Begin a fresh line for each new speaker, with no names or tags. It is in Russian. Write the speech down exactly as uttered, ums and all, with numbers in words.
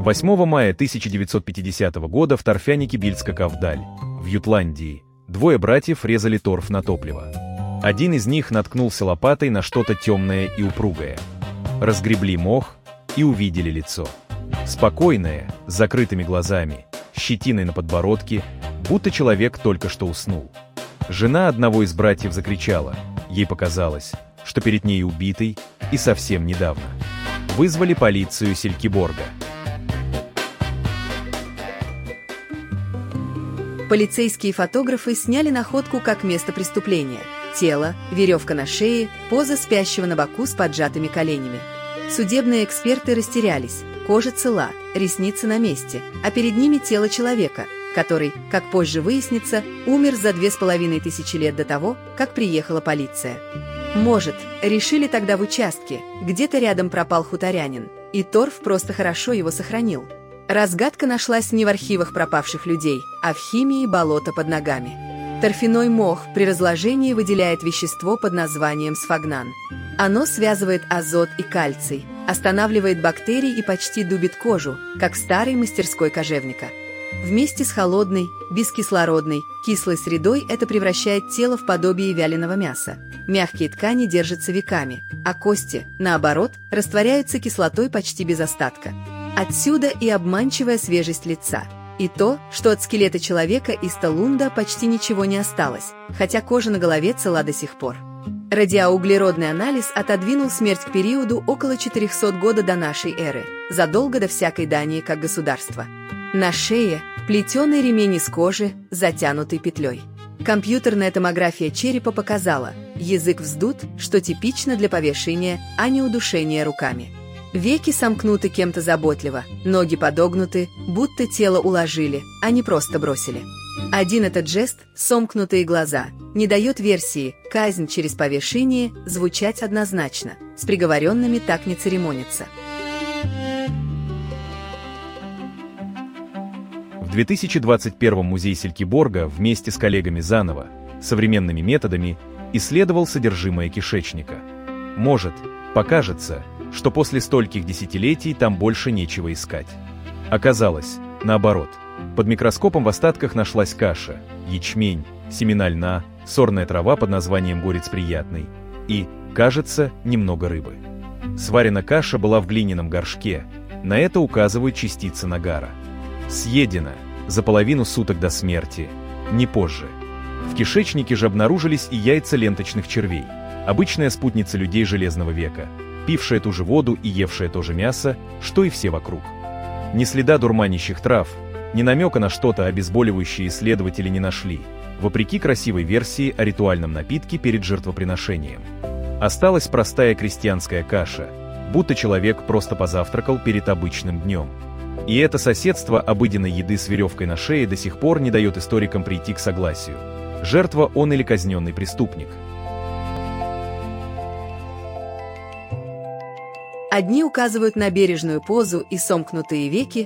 восьмого мая тысяча девятьсот пятидесятого года в торфянике Бильска-Кавдаль, в Ютландии, двое братьев резали торф на топливо. Один из них наткнулся лопатой на что-то темное и упругое. Разгребли мох и увидели лицо. Спокойное, с закрытыми глазами, щетиной на подбородке, будто человек только что уснул. Жена одного из братьев закричала. Ей показалось, что перед ней убитый и совсем недавно. Вызвали полицию Силькиборга.
Полицейские фотографы сняли находку как место преступления. Тело, веревка на шее, поза спящего на боку с поджатыми коленями. Судебные эксперты растерялись. Кожа цела, ресницы на месте, а перед ними тело человека, который, как позже выяснится, умер за две с половиной тысячи лет до того, как приехала полиция. Может, решили тогда в участке, где-то рядом пропал хуторянин, и торф просто хорошо его сохранил. Разгадка нашлась не в архивах пропавших людей, а в химии болота под ногами. Торфяной мох при разложении выделяет вещество под названием сфагнан. Оно связывает азот и кальций, останавливает бактерии и почти дубит кожу, как в старой мастерской кожевника. Вместе с холодной, бескислородной, кислой средой это превращает тело в подобие вяленого мяса. Мягкие ткани держатся веками, а кости, наоборот, растворяются кислотой почти без остатка. Отсюда и обманчивая свежесть лица. И то, что от скелета человека из Талунда почти ничего не осталось, хотя кожа на голове цела до сих пор. Радиоуглеродный анализ отодвинул смерть к периоду около четырехсот года до нашей эры, задолго до всякой Дании как государства. На шее плетеный ремень из кожи, затянутый петлей. Компьютерная томография черепа показала, язык вздут, что типично для повешения, а не удушения руками. Веки сомкнуты кем-то заботливо, ноги подогнуты, будто тело уложили, а не просто бросили. Один этот жест, сомкнутые глаза, не дает версии «казнь через повешение» звучать однозначно, с приговоренными так не церемонятся.
В две тысячи двадцать первом музей Силькиборга вместе с коллегами заново, современными методами, исследовал содержимое кишечника. Может, покажется, что после стольких десятилетий там больше нечего искать. Оказалось, наоборот, под микроскопом в остатках нашлась каша, ячмень, семена льна, сорная трава под названием горец приятный и, кажется, немного рыбы. Сварена каша была в глиняном горшке, на это указывают частицы нагара. Съедена за половину суток до смерти, не позже. В кишечнике же обнаружились и яйца ленточных червей, обычная спутница людей Железного века, пившая ту же воду и евшая то же мясо, что и все вокруг. Ни следа дурманящих трав, ни намека на что-то обезболивающее исследователи не нашли, вопреки красивой версии о ритуальном напитке перед жертвоприношением. Осталась простая крестьянская каша, будто человек просто позавтракал перед обычным днем. И это соседство обыденной еды с веревкой на шее до сих пор не дает историкам прийти к согласию. Жертва он или казненный преступник.
Одни указывают на бережную позу и сомкнутые веки,